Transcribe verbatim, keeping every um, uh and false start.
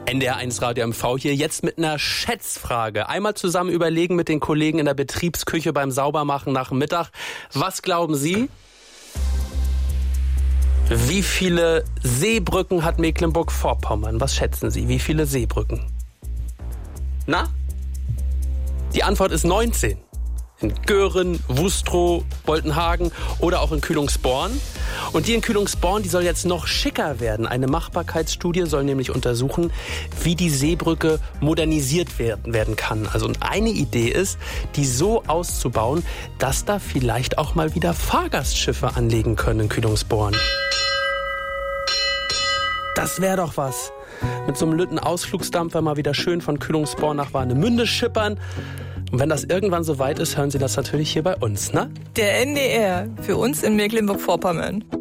N D R eins Radio M V hier jetzt mit einer Schätzfrage. Einmal zusammen überlegen mit den Kollegen in der Betriebsküche beim Saubermachen nach dem Mittag. Was glauben Sie? Wie viele Seebrücken hat Mecklenburg-Vorpommern? Was schätzen Sie? Wie viele Seebrücken? Na? Die Antwort ist neunzehn. In Göhren, Wustrow, Boltenhagen oder auch in Kühlungsborn. Und die in Kühlungsborn, die soll jetzt noch schicker werden. Eine Machbarkeitsstudie soll nämlich untersuchen, wie die Seebrücke modernisiert werden, werden kann. Also und eine Idee ist, die so auszubauen, dass da vielleicht auch mal wieder Fahrgastschiffe anlegen können in Kühlungsborn. Das wäre doch was. Mit so einem Lütten Ausflugsdampfer mal wieder schön von Kühlungsborn nach Warnemünde schippern. Und wenn das irgendwann soweit ist, hören Sie das natürlich hier bei uns, ne? Der N D R, für uns in Mecklenburg-Vorpommern.